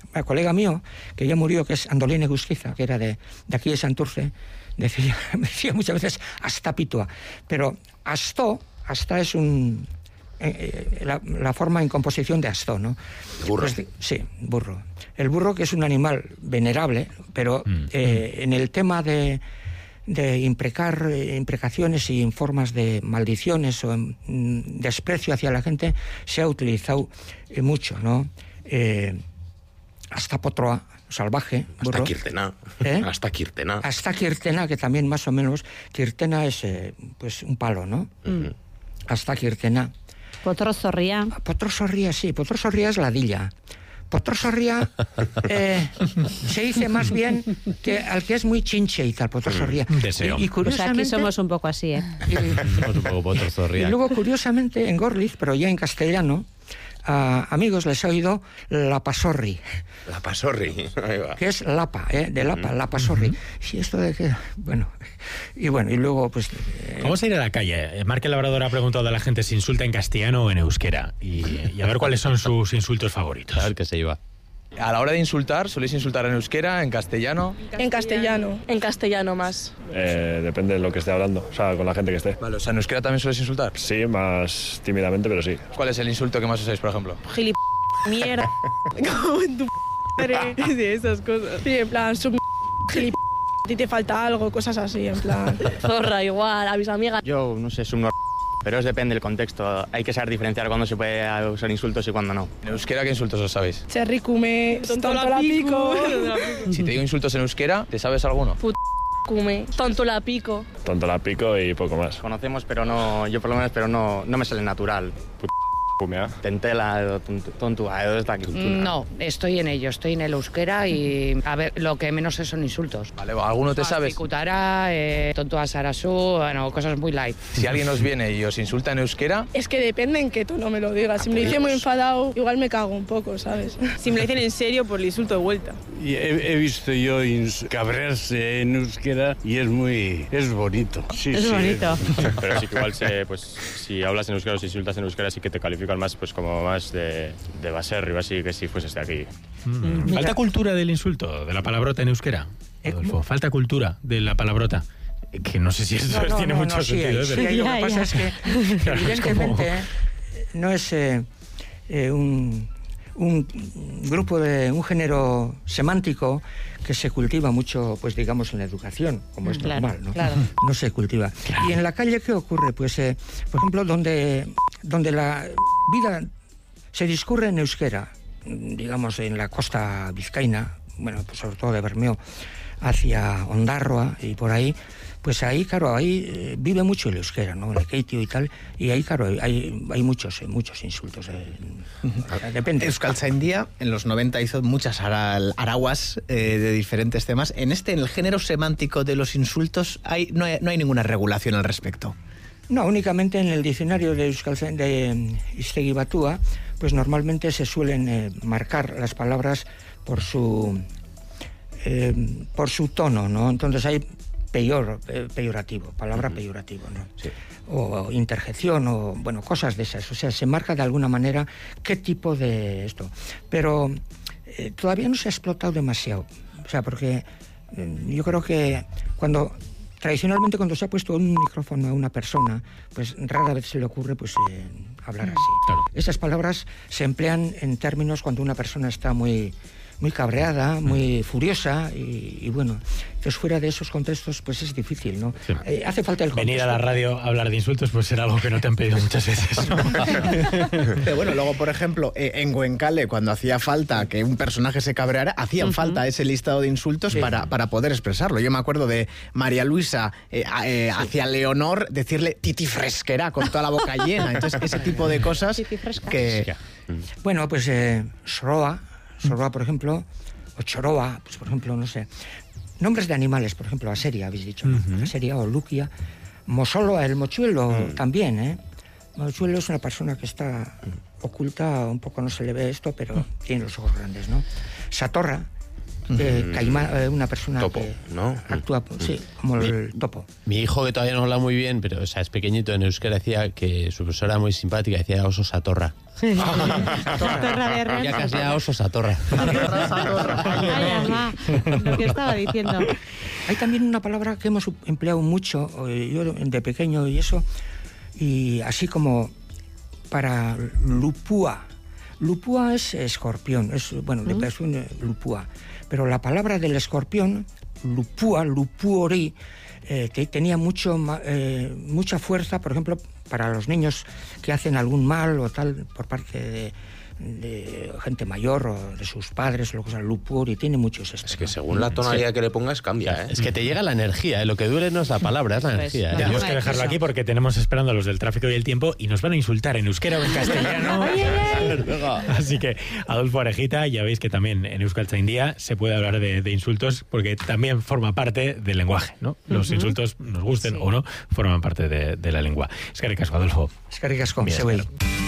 colega mío, que ya murió, que es Andolín Egusquiza, que era de aquí de Santurce, decía muchas veces hasta pitua, pero hasta es la forma en composición de astó, ¿no? Burro. Pues, sí, burro. El burro, que es un animal venerable, pero en el tema de imprecaciones y en formas de maldiciones o desprecio hacia la gente, se ha utilizado mucho, ¿no? Hasta potroa, salvaje, burro. Hasta Kirtena. Hasta Kirtena, que también más o menos, Kirtena es pues un palo, ¿no? Hasta Kirtena. Potrosorría. Potrosorría, sí, Potrosorría es ladilla. Potrosorría se dice más bien que al que es muy chinche y tal, Potrosorría. Deseo. Y curiosamente, Pues aquí somos un poco así, ¿eh? Somos un poco Potrosorría. Y luego, curiosamente, en Gorliz, pero ya en castellano, a amigos les he oído la pasorri. La pasorri. Ahí va. Que es lapa, de lapa, la pasorri. Y esto de que, y luego, pues... Vamos a ir a la calle. Marc el Labrador ha preguntado a la gente si insulta en castellano o en euskera. Y a ver cuáles son sus insultos favoritos. A ver qué se iba. A la hora de insultar, ¿soléis insultar en euskera, en castellano? En castellano. En castellano más. Depende de lo que esté hablando, o sea, con la gente que esté. Vale, o sea, ¿en euskera también soléis insultar? Sí, más tímidamente, pero sí. ¿Cuál es el insulto que más usáis, por ejemplo? Mierda. Como en tu madre. Sí, esas cosas. Sí, en plan, a ti te falta algo, cosas así, en plan. Zorra igual, a mis amigas. Yo no sé, pero depende del contexto. Hay que saber diferenciar cuándo se puede usar insultos y cuándo no. ¿En euskera qué insultos os sabéis? Cherricume, tonto la pico. Si te digo insultos en euskera, ¿te sabes alguno? Cume, tonto la pico. Tonto la pico y poco más. Conocemos, pero no, yo por lo menos, pero no me sale natural. Tentela, tontua, no, estoy en ello, estoy en el euskera y a ver, lo que menos sé son insultos. Vale, ¿alguno te sabes? Cutara, tontua sarasu, cosas muy light. Si alguien os viene y os insulta en euskera... Es que depende en qué tono me lo diga. Si me lo dice muy enfadado, igual me cago un poco, ¿sabes? Si me lo dicen en serio, pues le insulto de vuelta. Y he visto yo cabrearse en euskera y es bonito. Sí, es bonito. Pero sí que igual, si hablas en euskera o si insultas en euskera, sí que te califican más, pues como más de baserri, así que si fueses de aquí. ¿Falta cultura del insulto, de la palabrota en euskera, Adolfo? ¿Falta cultura de la palabrota? Que no sé si eso tiene mucho sentido. Sí, lo que pasa es que evidentemente no es un grupo un género semántico que se cultiva mucho, pues digamos, en la educación, como es normal, ¿no? Claro. No se cultiva. Claro. Y en la calle, ¿qué ocurre? Pues, por ejemplo, donde la vida se discurre en euskera, digamos, en la costa vizcaína, bueno, pues sobre todo de Bermeo hacia Ondarroa y por ahí, pues ahí, claro, ahí vive mucho el euskera, ¿no? El keitio y tal, y ahí, claro, hay muchos insultos. Depende. Euskaltzaindia en los 90 hizo muchas araguas de diferentes temas. En el género semántico de los insultos no hay ninguna regulación al respecto. No, únicamente en el diccionario de Euskaltzaindia de Iztegibatua, pues normalmente se suelen marcar las palabras por su tono, ¿no? Entonces hay peyorativo, palabra peyorativo, ¿no? Sí. O interjección, o bueno, cosas de esas. O sea, se marca de alguna manera qué tipo de esto. Pero todavía no se ha explotado demasiado. O sea, porque yo creo que tradicionalmente cuando se ha puesto un micrófono a una persona, pues rara vez se le ocurre pues hablar así. Claro. Esas palabras se emplean en términos cuando una persona está muy cabreada, muy furiosa y bueno, pues fuera de esos contextos pues es difícil, ¿no? Sí. Hace falta el contexto. Venir a la radio a hablar de insultos pues será algo que no te han pedido muchas veces, ¿no? Pero bueno, luego por ejemplo, en Goenkale, cuando hacía falta que un personaje se cabreara, hacían falta ese listado de insultos para poder expresarlo. Yo me acuerdo de María Luisa hacia Leonor decirle titifresquera con toda la boca llena. Entonces ese tipo de cosas que... Bueno, pues Soroa, por ejemplo, o Choroa, pues por ejemplo, no sé. Nombres de animales, por ejemplo, Aseria, habéis dicho, ¿no? Aseria o Luquia. Mosoloa, el mochuelo también, ¿eh? Mochuelo es una persona que está oculta, un poco no se le ve esto, pero tiene los ojos grandes, ¿no? Satorra, una persona topo, que ¿no? actúa como el topo. Mi hijo, que todavía no habla muy bien, pero es pequeñito, en euskera, decía que su profesora era muy simpática, decía oso satorra. Ya casi a oso satorra. Ay, mamá, lo que estaba diciendo. Hay también una palabra que hemos empleado mucho, yo de pequeño y eso, y así como para lupúa. Lupúa es escorpión, es un lupúa. Pero la palabra del escorpión, lupúa, lupuori, tenía mucha fuerza, por ejemplo, para los niños que hacen algún mal o tal por parte de gente mayor o de sus padres, lo que sea, lupuri, tiene muchos estos. Es que según la tonalidad que le pongas cambia, ¿eh? Es que te llega la energía, lo que dure no es la palabra, es la energía. Tenemos que dejarlo aquí porque tenemos esperando a los del tráfico y el tiempo y nos van a insultar en euskera o en castellano. Así que, Adolfo Arejita, ya veis que también en Euskaltzaindia se puede hablar de insultos porque también forma parte del lenguaje, ¿no? Los insultos, nos gusten o no, forman parte de la lengua. Eskerrik asko, Adolfo. Eskerrik asko,